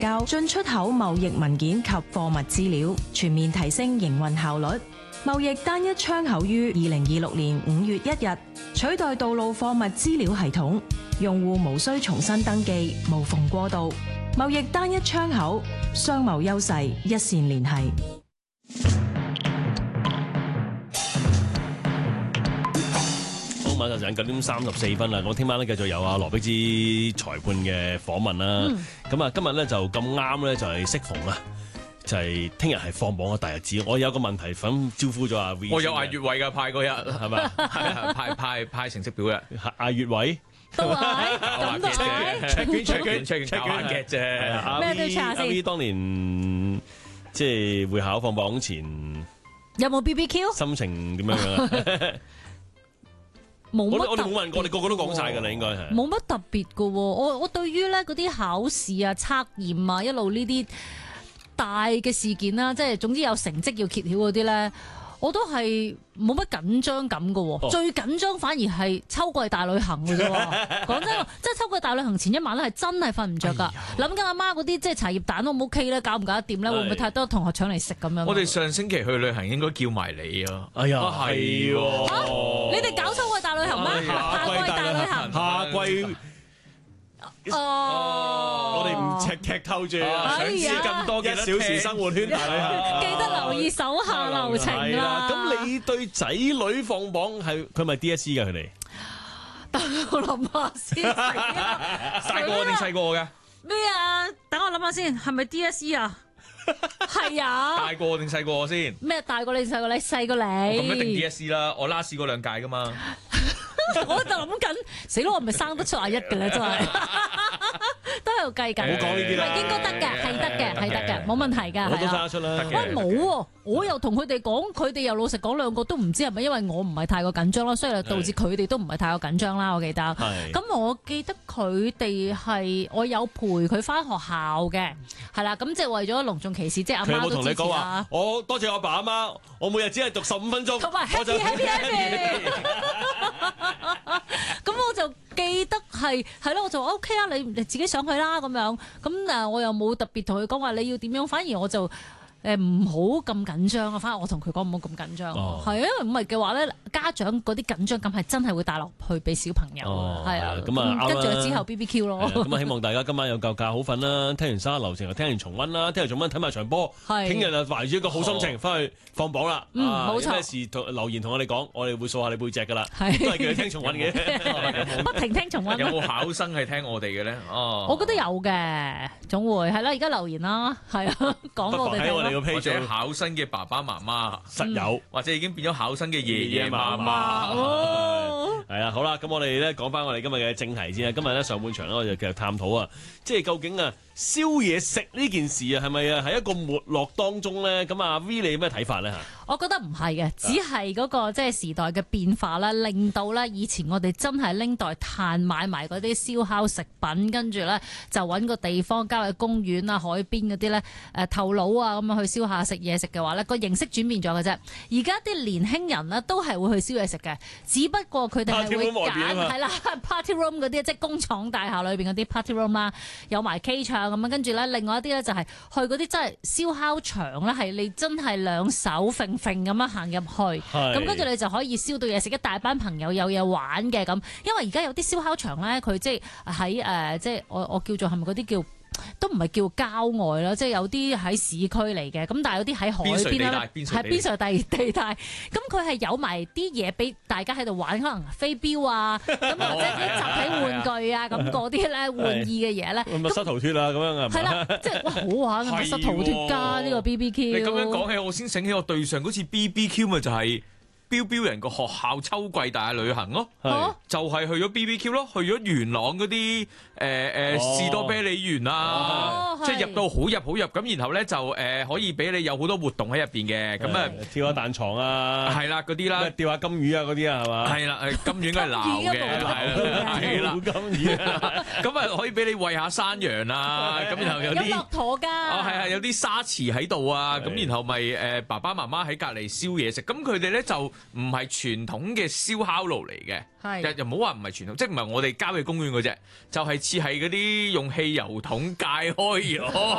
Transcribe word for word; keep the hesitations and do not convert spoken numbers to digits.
交進出口貿易文件及貨物資料，全面提升營運效率。貿易單一窗口於二零二六年五月一日取代道路貨物資料系統，用戶無需重新登記，無縫過渡。貿易單一窗口，商貿優勢一線連繫。 好，晚上九點三十四分啦。我聽晚咧繼續有阿羅碧芝裁判嘅訪問啦。咁啊、嗯，今日咧就咁啱咧，就係適逢啊。就係聽日係放榜嘅大日子，我有個問題想招呼咗阿 V。 我有阿越位嘅派嗰日係咪？係派派派成績表嘅。 阿越位都係咁都係 check 卷 check 卷 check 卷搞眼嘅啫。 咩都 check 下先。 阿 V 當年即係會考放榜前有冇 B B Q？ 心情點樣樣啊？ 冇乜特別。 我哋冇問過，你個個都講晒㗎啦，應該係。 冇乜特別㗎喎，我我對於咧嗰啲考試啊、測驗啊，一路呢啲大嘅事件啦，即係總之有成績要揭曉嗰啲咧，我都係冇乜緊張感㗎喎。哦、最緊張反而係秋季大旅行㗎啫喎。講真，即係秋季大旅行前一晚咧，係真係瞓唔着㗎。諗緊阿媽嗰啲即係茶葉蛋都唔 OK 咧，搞唔搞得掂咧？會唔會太多同學搶嚟食咁樣？ 我哋上星期去旅行應該叫埋你啊！ 哎呀， 係喎、 啊，你哋搞秋季大旅行咩？夏季大旅行， 夏季。 哦， 我哋唔劇劇透住，想知咁多嘅一小時生活圈大旅行， 記得留意手下留情啦。 咁你對仔女放榜係佢咪 D S E 㗎佢哋？ 等我諗下先。 大過我定細過我嘅？ 咩啊？等我諗下先，係咪 D S E 啊？係啊。 大過我定細過我先？ 咩大過你細過你細過你？ 咁一定 D S E 啦，我拉屎嗰兩屆噶嘛。 我就諗緊，死咯！我係咪生得出阿一嘅咧？真係都喺度計緊。 唔好講呢啲啦， 應該得嘅，係得嘅，係得嘅，冇問題㗎。 我都生得出啦。 喂，冇喎，我又同佢哋講，佢哋又老實講，兩個都唔知係咪因為我唔係太過緊張啦，所以就導致佢哋都唔係太過緊張啦。我記得。咁我記得佢哋係我有陪佢翻學校嘅，係啦。咁即係為咗隆重其事，即係阿媽都支持啦。 我多謝我爸阿媽，我每日只係讀十五分鐘。 同埋 happy happy happy。咁我就記得係係咯，我就話 O K 啊，你你自己上去啦咁樣。咁誒，我又冇特別同佢講話你要點樣，反而我就誒唔好咁緊張啊。反而我同佢講唔好咁緊張，係啊，因為唔係嘅話咧，家長嗰啲緊張感係真係會帶落去俾小朋友，係啊。咁啊，跟住之後 B B Q 咯。 咁啊，希望大家今晚有夠覺好瞓啦，聽完生日流程又聽完重溫啦，聽完重溫睇埋場波，聽日就懷住一個好心情翻去放榜啦。 嗯，冇錯。 有咩事留言同我哋講，我哋會掃下你背脊噶啦，都係叫你聽重溫嘅， 不停聽重溫。 有冇考生係聽我哋嘅咧？哦， 我覺得有嘅，總會係啦。而家留言啦，係啊，講我哋聽。 或者考生嘅爸爸媽媽實有， 或者已經變咗考生嘅爺爺媽媽。 係啊，好啦，咁我哋咧講翻我哋今日嘅正題先啊。今日咧上半場咧，我就繼續探討啊，即係究竟啊燒嘢食呢件事啊，係咪啊喺一個沒落當中咧？咁啊 V 你有咩睇法咧嚇？ 我覺得唔係嘅，只係嗰個即係時代嘅變化啦，令到咧以前我哋真係拎袋炭買埋嗰啲燒烤食品，跟住咧就揾個地方郊野公園啊、海邊嗰啲咧誒頭腦啊咁樣去燒下食嘢食嘅話咧，個形式轉變咗嘅啫。而家啲年輕人呢都係會去燒嘢食嘅，只不過佢哋係會揀係啦 party room 嗰啲，即係工廠大廈裏邊嗰啲 party room 啦，有埋 K 場咁樣，跟住咧另外一啲咧就係去嗰啲真係燒烤場咧，係你真係兩手揈揈咁樣行入去，咁跟住你就可以燒到嘢食，一大班朋友有嘢玩嘅咁。因為而家有啲燒烤場咧，佢即係喺誒，即係我我叫做係咪嗰啲叫都唔係叫郊外啦，即係有啲喺市區嚟嘅，咁但係有啲喺海邊啦，係邊陲地地帶，咁佢係有埋啲嘢俾大家喺度玩，可能飛鏢啊，咁或者啲集體玩具啊，咁嗰啲咧玩意嘅嘢咧， 密室逃脫啊咁樣啊， 係啦，即係哇好玩啊！密室逃脫加呢個 B B Q， 你咁樣講起，我先醒起我對上嗰次 B B Q 咪就係標標人個學校秋季大旅行咯， 啊、 就係去咗 B B Q 咯，去咗元朗嗰啲誒誒士多啤梨園啊， 哦、 即係入到好入好入咁，然後咧就誒、呃、可以俾你有好多活動喺入邊嘅，咁啊跳下彈床啊， 係啦嗰啲啦， 釣下金魚啊嗰啲啊係嘛？ 係啦，誒金魚應該係鬧嘅，係啦金魚，咁啊可以俾你餵下山羊啊，咁然後有啲有駱駝㗎， 哦係啊有啲沙池喺度啊，咁然後咪誒爸爸媽媽喺隔離燒嘢食，咁佢哋咧就唔係傳統嘅燒烤爐嚟嘅，又又唔好話唔係傳統，即係唔係我哋郊野公園嗰隻，就係、是、 似係嗰啲用汽油桶戒開咗。